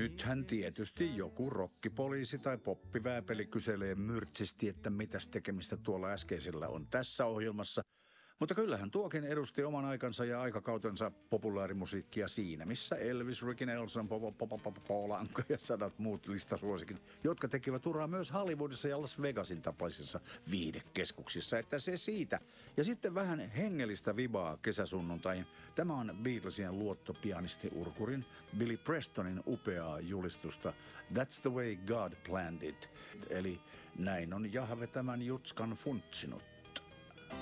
nythän tietysti joku rokkipoliisi tai poppivääpeli kyselee myrtsisti, että mitäs tekemistä tuolla äskeisellä on tässä ohjelmassa. Mutta kyllähän tuokin edusti oman aikansa ja aikakautensa populaarimusiikkia siinä, missä Elvis, Ricky Nelson, Paul Anka ja sadat muut listasuosikit, jotka tekivät uraa myös Hollywoodissa ja Las Vegasin tapaisissa viihdekeskuksissa, että se siitä. Ja sitten vähän hengellistä vibaa kesäsunnuntain. Tämä on Beatlesien luottopianisti-urkurin Billy Prestonin upeaa julistusta That's the way God planned it. Eli näin on Jahve tämän jutskan funtsinut.